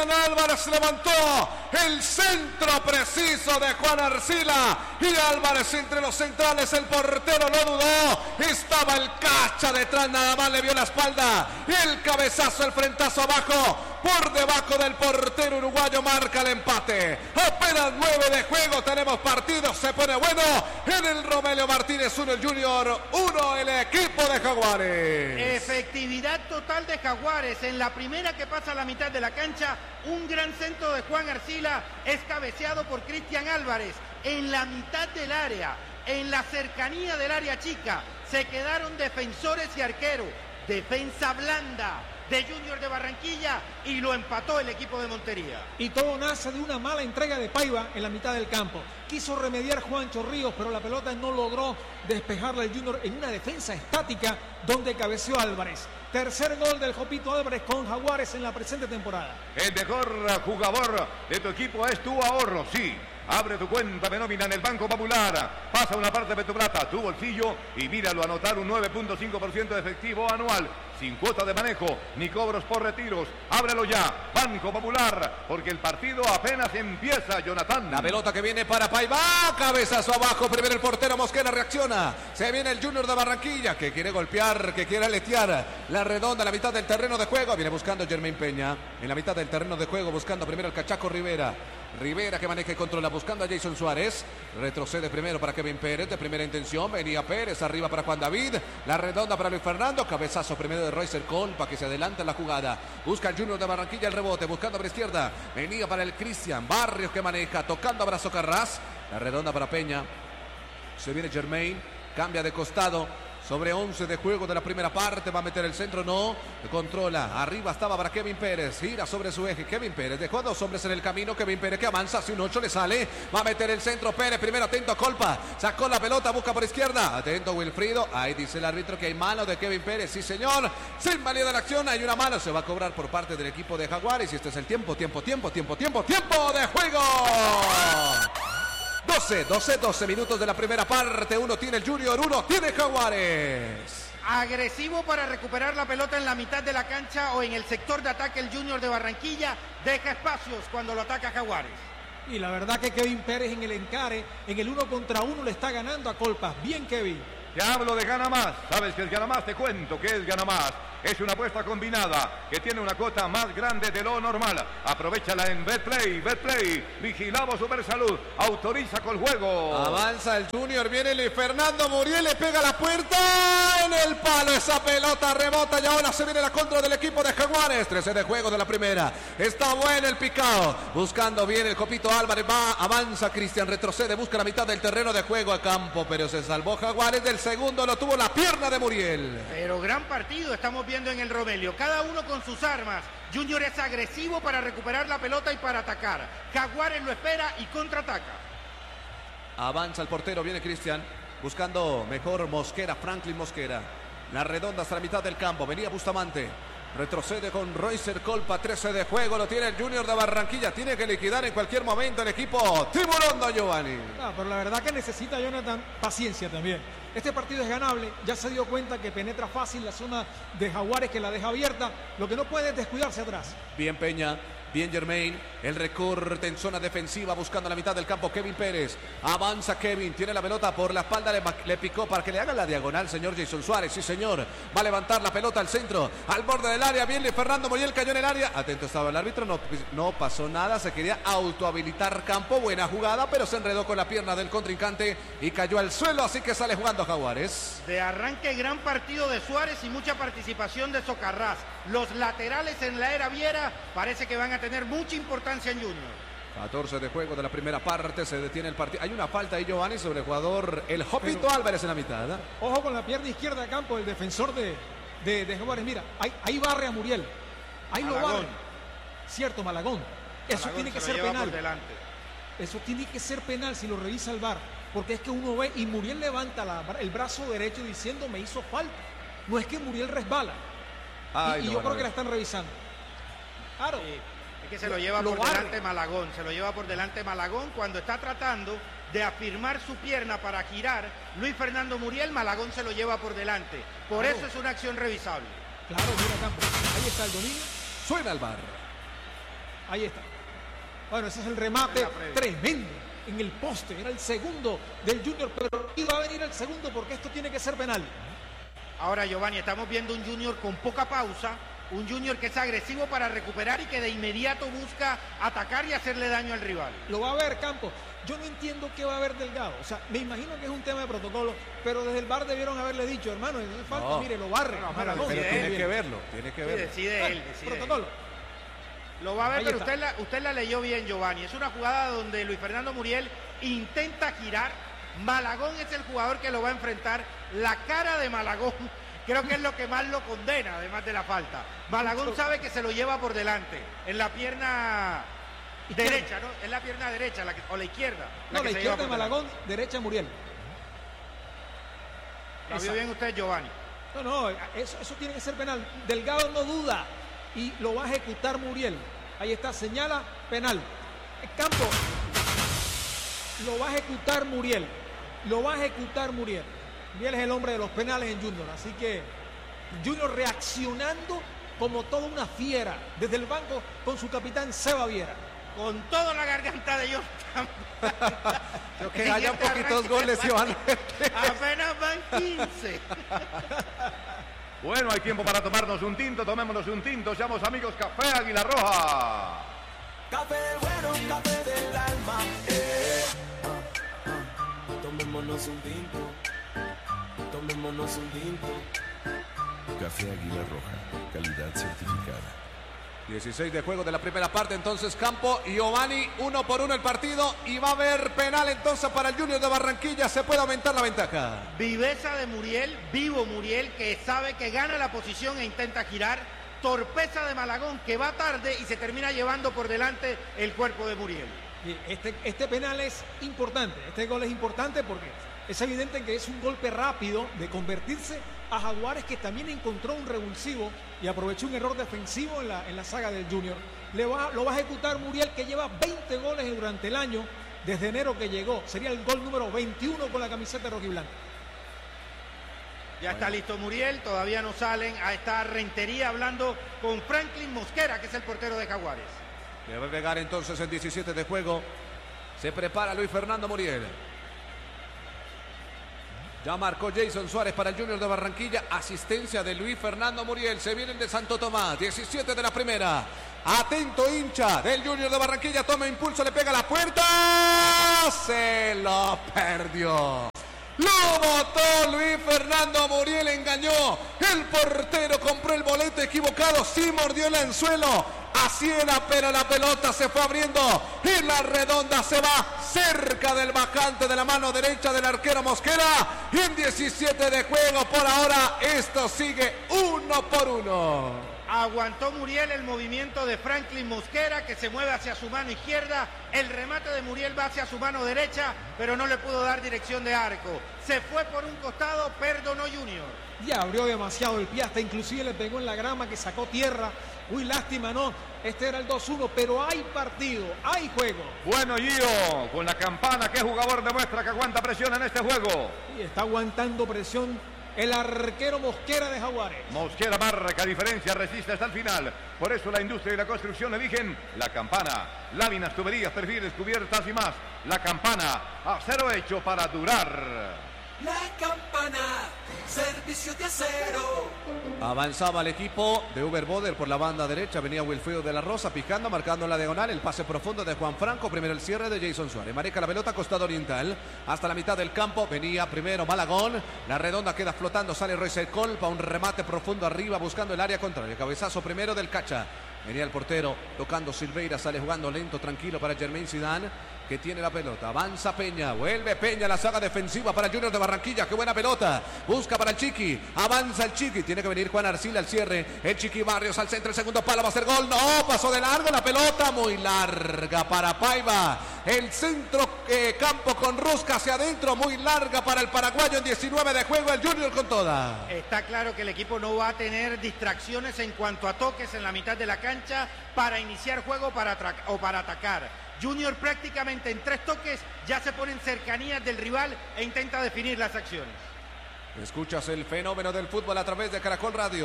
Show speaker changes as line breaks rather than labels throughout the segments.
Cristian Álvarez levantó el centro preciso de Juan Arcila. Y Álvarez entre los centrales, el portero no dudó. Estaba el Cacha detrás, nada más le vio la espalda. El cabezazo, el frentazo abajo. Por debajo del portero uruguayo marca el empate. Apenas 9 de juego, tenemos partido, se pone bueno. En el Romelio Martínez 1 el Junior, 1 el equipo de Jaguares.
Efectividad total de Jaguares. En la primera que pasa a la mitad de la cancha, un gran centro de Juan Arcila es cabeceado por Cristian Álvarez. En la mitad del área, en la cercanía del área chica, se quedaron defensores y arquero. Defensa blanda de Junior de Barranquilla y lo empató el equipo de Montería.
Y todo nace de una mala entrega de Paiva en la mitad del campo. Quiso remediar Juancho Ríos, pero la pelota no logró despejarla el Junior en una defensa estática donde cabeceó Álvarez. Tercer gol del Jopito Álvarez con Jaguares en la presente temporada.
El mejor jugador de tu equipo es tu ahorro, sí. Abre tu cuenta de nómina en el Banco Popular. Pasa una parte de tu plata, tu bolsillo y míralo anotar un 9.5% de efectivo anual. Sin cuota de manejo ni cobros por retiros. Ábrelo ya, Banco Popular, porque el partido apenas empieza, Jonathan.
La pelota que viene para Paiva, cabezazo abajo, primero el portero Mosquera reacciona. Se viene el Junior de Barranquilla, que quiere golpear, que quiere aletear. La redonda en la mitad del terreno de juego. Viene buscando Germain Peña. En la mitad del terreno de juego, buscando primero el Cachaco Rivera. Rivera que maneja y controla, buscando a Jason Suárez. Retrocede primero para Kevin Pérez, de primera intención. Venía Pérez, arriba para Juan David. La redonda para Luis Fernando. Cabezazo primero de Roycer Colpa, que se adelanta en la jugada. Busca el Junior de Barranquilla el rebote, buscando por izquierda. Venía para el Cristian Barrios que maneja, tocando a Brazo Carras. La redonda para Peña. Se viene Germain, cambia de costado. Sobre 11 de juego de la primera parte, va a meter el centro, no, controla, arriba estaba para Kevin Pérez, gira sobre su eje, Kevin Pérez, dejó a 2 hombres en el camino, Kevin Pérez que avanza, hacia un 8 le sale, va a meter el centro, Pérez, primero atento a Colpa, sacó la pelota, busca por izquierda, atento Wilfrido, ahí dice el árbitro que hay mano de Kevin Pérez, sí señor, se invalida la acción, hay una mano, se va a cobrar por parte del equipo de Jaguares y este es el tiempo de juego. 12 minutos de la primera parte. 1 tiene el Junior, 1 tiene Jaguares.
Agresivo para recuperar la pelota en la mitad de la cancha o en el sector de ataque el Junior de Barranquilla. Deja espacios cuando lo ataca Jaguares.
Y la verdad que Kevin Pérez en el encare, en el 1 contra 1 le está ganando a Colpas. Bien, Kevin.
Te hablo de Gana Más. ¿Sabes qué es Gana Más? Te cuento qué es Gana Más. Es una apuesta combinada que tiene una cuota más grande de lo normal. Aprovechala en Betplay. Betplay. Vigilamos Supersalud. Autoriza con juego.
Avanza el Junior. Viene Luis Fernando Muriel. Le pega la puerta. En el palo esa pelota rebota. Y ahora se viene la contra del equipo de Jaguares. 13 de juego de la primera. Está bueno el picado. Buscando bien el Copito Álvarez. Va, avanza Cristian. Retrocede. Busca la mitad del terreno de juego a campo. Pero se salvó Jaguares. Del segundo lo tuvo la pierna de Muriel.
Pero gran partido. Estamos viendo en el Romelio, cada uno con sus armas. Junior es agresivo para recuperar la pelota y para atacar. Jaguares lo espera y contraataca.
Avanza el portero, viene Cristian, buscando mejor Mosquera, Franklin Mosquera. La redonda hasta la mitad del campo, venía Bustamante. Retrocede con Roycer Colpa, 13 de juego, lo tiene el Junior de Barranquilla. Tiene que liquidar en cualquier momento el equipo Tiburón de Giovanni.
Pero la verdad que necesita Jonathan paciencia también. Este partido es ganable, ya se dio cuenta que penetra fácil la zona de Jaguares, que la deja abierta. Lo que no puede es descuidarse atrás.
Bien Peña, bien Germain, el recorte en zona defensiva buscando la mitad del campo Kevin Pérez. Avanza Kevin, tiene la pelota por la espalda, le picó para que le haga la diagonal señor Jason Suárez, sí señor. Va a levantar la pelota al centro, al borde del área, bien Fernando Muriel cayó en el área. Atento estaba el árbitro, no pasó nada, se quería autohabilitar campo, buena jugada, pero se enredó con la pierna del contrincante y cayó al suelo, así que sale jugando Jaguares.
De arranque gran partido de Suárez y mucha participación de Socarrás. Los laterales en la era Viera parece que van a tener mucha importancia en Junior.
14 de juego de la primera parte, se detiene el partido. Hay una falta ahí, Giovanni, sobre el jugador, el Jopito Álvarez en la mitad.
Ojo con la pierna izquierda de campo, el defensor de Jaguares. Mira, ahí barre a Muriel. Ahí
Malagón.
lo barre. Cierto, Malagón. Eso
Malagón
tiene que
se
ser
lo lleva
penal.
por delante.
Eso tiene que ser penal si lo revisa el VAR. Porque es que uno ve y Muriel levanta el brazo derecho diciendo me hizo falta. No es que Muriel resbala. Y yo creo que la están revisando. Claro.
Sí, es que se lo lleva por delante Malagón. Se lo lleva por delante Malagón cuando está tratando de afirmar su pierna para girar. Luis Fernando Muriel, Malagón se lo lleva por delante. Por eso es una acción revisable.
Claro, mira campo. Ahí está el dominio.
Suena el VAR.
Ahí está. Bueno, ese es el remate tremendo en el poste. Era el segundo del Junior, pero iba a venir el segundo porque esto tiene que ser penal.
Ahora, Giovanni, estamos viendo un Junior con poca pausa, un Junior que es agresivo para recuperar y que de inmediato busca atacar y hacerle daño al rival.
Lo va a ver Campos. Yo no entiendo qué va a ver Delgado. O sea, me imagino que es un tema de protocolo, pero desde el VAR debieron haberle dicho, hermano, no hace falta, mire, lo barre.
Pero tiene que verlo, tiene que verlo.
Decide él.
Protocolo.
Lo va a ver, pero usted la leyó bien, Giovanni. Es una jugada donde Luis Fernando Muriel intenta girar. Malagón es el jugador que lo va a enfrentar. La cara de Malagón creo que es lo que más lo condena, además de la falta. Malagón sabe que se lo lleva por delante, en la pierna derecha, ¿no? Es la pierna derecha o la izquierda.
No, la izquierda de Malagón, derecha Muriel.
¿Lo vio bien usted, Giovanni?
No, eso tiene que ser penal. Delgado no duda y lo va a ejecutar Muriel. Ahí está, señala penal. Campo, lo va a ejecutar Muriel. Muriel es el hombre de los penales en Junior, así que Junior reaccionando como toda una fiera desde el banco con su capitán Seba Viera.
Con toda la garganta de Jonathan.
Creo que haya poquitos goles, Iván.
Apenas van 15.
Bueno, hay tiempo para tomarnos un tinto, tomémonos un tinto, seamos amigos, Café Águila Roja.
Café bueno, café del alma. Tomémonos un tinto.
Café Águila Roja, calidad certificada.
16 de juego de la primera parte, entonces Campo y Giovanni, 1-1 el partido y va a haber penal entonces para el Junior de Barranquilla, se puede aumentar la ventaja.
Viveza de Muriel, vivo Muriel, que sabe que gana la posición e intenta girar. Torpeza de Malagón, que va tarde y se termina llevando por delante el cuerpo de Muriel.
Este penal es importante, este gol es importante porque es evidente que es un golpe rápido de convertirse a Jaguares, que también encontró un revulsivo y aprovechó un error defensivo en la saga del Junior. Lo va a ejecutar Muriel, que lleva 20 goles durante el año, desde enero que llegó. Sería el gol número 21 con la camiseta rojiblanca.
Ya está listo Muriel, todavía no salen a esta rentería hablando con Franklin Mosquera, que es el portero de Jaguares.
Le va a pegar entonces en 17 de juego. Se prepara Luis Fernando Muriel. Ya marcó Jason Suárez para el Junior de Barranquilla. Asistencia de Luis Fernando Muriel. Se viene el de Santo Tomás. 17 de la primera. Atento hincha del Junior de Barranquilla. Toma impulso, le pega a la puerta. Se lo perdió. Lo botó Luis Fernando Muriel. Engañó. El portero compró el boleto equivocado. Sí mordió el anzuelo. Así era, pero la pelota se fue abriendo y la redonda se va cerca del bajante de la mano derecha del arquero Mosquera. Y en 17 de juego, por ahora esto sigue 1-1.
Aguantó Muriel el movimiento de Franklin Mosquera, que se mueve hacia su mano izquierda. El remate de Muriel va hacia su mano derecha, pero no le pudo dar dirección de arco. Se fue por un costado, perdonó Junior.
Y abrió demasiado el pie, hasta inclusive le pegó en la grama, que sacó tierra. Uy, lástima, no. Este era el 2-1, pero hay partido, hay juego.
Bueno, Gio, con la campana, ¿qué jugador demuestra que aguanta presión en este juego?
Y está aguantando presión el arquero Mosquera de Jaguares.
Mosquera marca diferencia, resiste hasta el final. Por eso la industria y la construcción eligen la campana. Láminas, tuberías, perfiles, cubiertas y más. La campana, acero hecho para durar.
La campana, servicio de acero.
Avanzaba el equipo de Uber Boder por la banda derecha. Venía Wilfredo de la Rosa picando, marcando la diagonal. El pase profundo de Juan Franco. Primero el cierre de Jason Suárez. Maneja la pelota, costado oriental. Hasta la mitad del campo. Venía primero Malagón. La redonda queda flotando. Sale Royce Colpa. Un remate profundo arriba buscando el área contraria. Cabezazo primero del Cacha. Venía el portero tocando Silveira. Sale jugando lento, tranquilo para Jermaine Zidane, que tiene la pelota. Avanza Peña. Vuelve Peña, la saga defensiva para Junior de Barranquilla. Qué buena pelota. Busca para el Chiqui. Avanza el Chiqui. Tiene que venir Juan Arcila al cierre. El Chiqui Barrios al centro. El segundo palo va a ser gol. No, pasó de largo la pelota. Muy larga para Paiva. El centro campo con Rusca hacia adentro. Muy larga para el paraguayo en 19 de juego. El Junior con toda.
Está claro que el equipo no va a tener distracciones en cuanto a toques en la mitad de la cancha para iniciar juego o para atacar. Junior prácticamente en 3 toques ya se pone en cercanías del rival e intenta definir las acciones.
Escuchas el fenómeno del fútbol a través de Caracol Radio.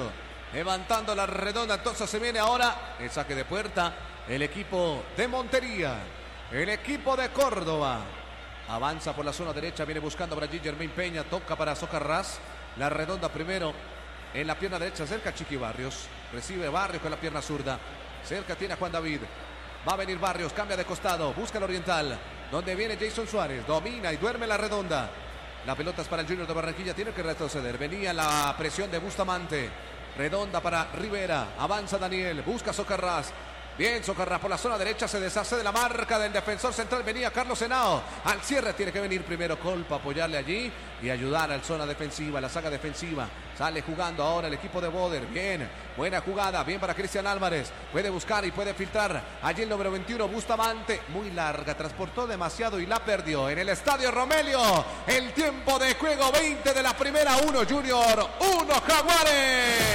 levantando la redonda. Entonces se viene ahora el saque de puerta. El equipo de Montería, el equipo de Córdoba. Avanza por la zona derecha, viene buscando por allí Jermaine Peña, toca para Socarrás. La redonda primero en la pierna derecha, cerca Chiqui Barrios. Recibe Barrios con la pierna zurda. Cerca tiene a Juan David. Va a venir Barrios, cambia de costado, busca el oriental. Donde viene Jason Suárez, domina y duerme la redonda. La pelota es para el Junior de Barranquilla, tiene que retroceder. Venía la presión de Bustamante. Redonda para Rivera, avanza Daniel, busca Socarrás. Bien, Socarrás por la zona derecha, se deshace de la marca del defensor central. Venía Carlos Henao. Al cierre tiene que venir primero Colpa, apoyarle allí y ayudar a la zona defensiva, la saga defensiva. Sale jugando ahora el equipo de Boder. Bien, buena jugada, bien para Cristian Álvarez. Puede buscar y puede filtrar. Allí el número 21, Bustamante. Muy larga, transportó demasiado y la perdió. En el Estadio Romelio, el tiempo de juego 20 de la primera, 1 Junior, 1 Jaguares.